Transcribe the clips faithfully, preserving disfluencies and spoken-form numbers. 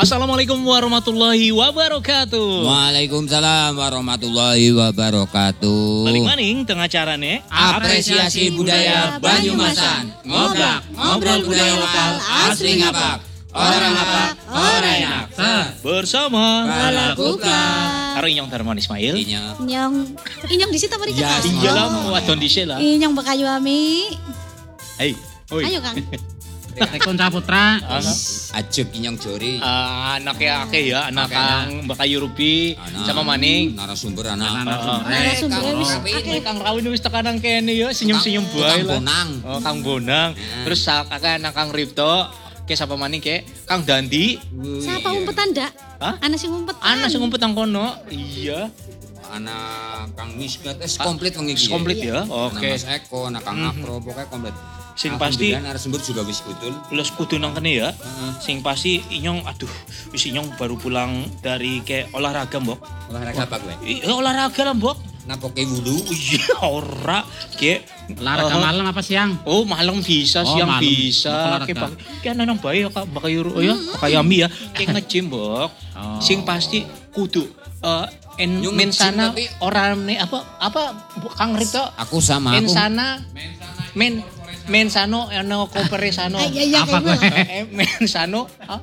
Assalamualaikum warahmatullahi wabarakatuh. Waalaikumsalam warahmatullahi wabarakatuh. Balik maning tengah carane Apresiasi budaya Banyumasan. Ngobrol, ngobrol budaya lokal asli ngapak. Orang apa, orang enak. bersama Balakukan. karo Inyong Darman Ismail. Inya. Inyong inyong di situ mari Ya, kita. Iya lah wadon dhisik lah. Inyong Bakayu Ami. Hei, oi. Ayo Kang. Rekon Saputra. Ajib Inyong Jori. Ah, anaknya akeh ya, anak Akeh, Kang Bakayu Ruby Anak. sama Maning. Narasumber anak. Narasumber wis Akeh Kang Rawin wis tekan kene ya, senyum-senyum bae Kang lah. Bonang. Oh, Kang Bonang. Terus akeh anak Kang Ripto. Ke sapa maning ke Kang Dandi. siapa umpetan ndak? Hah? Anak sing umpetan. Anak sing ngumpet nang kono. Iya. Anak Kang Miskat, eh komplit wong iki. Komplit ya. Anak Oke. Mas Eko, anak Kang Afro, pokoknya komplit. Sing pasti Alhamdulillah narasumber juga wis kutul. plus kudu nang kene ya. Sing pasti Inyong aduh, wis Inyong baru pulang dari ke olahraga, Mbok. Olahraga apa gue? Iya, olahraga lah, Mbok. Napoke wulu. Iya, ora. Ke Olahraga uh, malam apa siang? Oh, malam bisa, Oh, siang malam. bisa. Olahraga. Ke bak ke nang bae ya, Kak, Bakayuru ya, Bakayami ya. Ke nge-gym, Mbok. Oh. Sing pasti kudu eh en Yung mensana nge-gym tapi- orang nih apa apa Bu- Kang Rito Aku sama aku. mensana men mensano eno koperesano Ay, ay, ay, Apa kayak gue? gua. eh, mensano ah,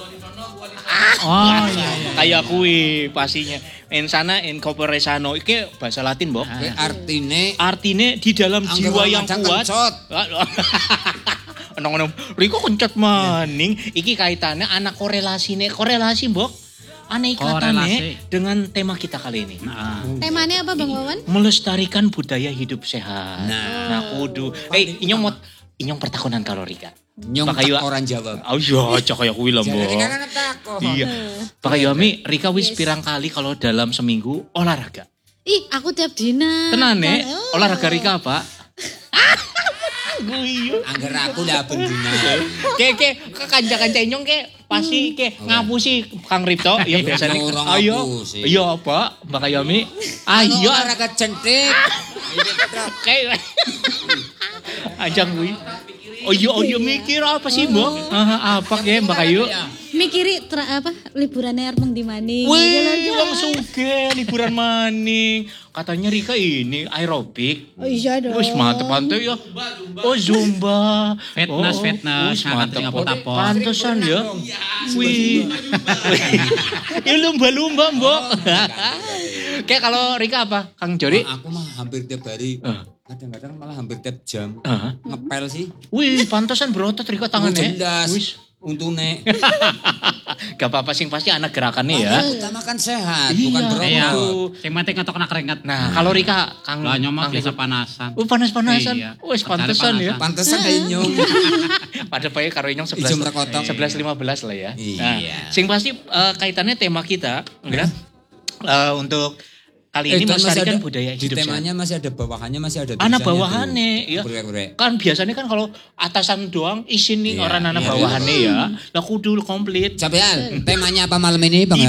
Oh iya iya. kayak kui pastinya mensana in koperesano iki bahasa Latin, Mbok. Oke, artine Artinya di dalam Angger jiwa wong yang madang kuat. kencot. Enong-enong, Riko kencot maning. Iki kaitannya anak korelasine, korelasi, Mbok. Aneh katanya Korelasi. dengan tema kita kali ini. Nah, Temanya apa Bang Wawan? Melestarikan budaya hidup sehat. Nah. Nah, kudu. Eh, inyong mau inyong pertakunan kalorika. nyong Pakai tak wa- orang jawab. Oh iya, cok kayak kuwi lah, Jadi Mbok. kan anak takut. Iya. Pak Yomi, Rika wis pirang kali kalau dalam seminggu olahraga. Ih, aku tiap dina. Tenan nek, Oh. olahraga Rika apa? Guyu. Angger aku dah bendina. Ke ke ke kanca-kanca inyong ke pasti ke ngapusi Kang Ripto ya biasanya. Orang Ayo. ngapusi. Iya, Pak. Mbak Yomi. Ayo Ayo. olahraga centik. Kayak ajang kuwi. Oh iya, oh iya mikir apa sih, Mbok? Ah, apa ke Mbak Ayu? Mikiri tra, apa liburannya arep di maning. Wih, Jalan-jalan. wong suge liburan maning. Katanya Rika ini aerobik. Oh iya dong. Wis mantep mantep ya. Oh Zumba. Fitness, Oh, fitness. wis Ngangkat mantep. ngapot-apot. Pantesan ya. Wih. Ya lumba-lumba, Mbok. Kayak kalau Rika apa? Kang Jori? Aku mah hampir tiap hari. Ah. Kadang-kadang malah hampir tiap jam. Ah. Ngepel sih. Wih, pantesan berotot Rika tangannya. Jelas. Wis. Untune. Gak apa-apa sing pasti anak gerakannya ya. Utama kan sehat, Iya. bukan iya. berotot. Sing penting ngetok kena keringat. Nah, kalau Rika Kang Lah nyoma Kang biasa Rika- panasan. Oh, panas-panasan. Iya. Wis Padahal pantesan ya. panasan. Pantesan kayak nyong. Pada pagi karo Inyong sebelas Ijem rekotong. sebelas lima belas lah ya. Iya. Nah, sing pasti eh, kaitannya tema kita, enggak? Eh, untuk kali ini dan masih melestarikan ada- budaya di hidup sehat. temanya masih ada bawahannya, masih ada Anak tulisannya bawahannya tuh. ya. Brek-brek. Kan biasanya kan kalau atasan doang isin nih Iya, orang anak iya. bawahannya ya. Lah kudu komplit. Sampean, temanya apa malam ini, Bang?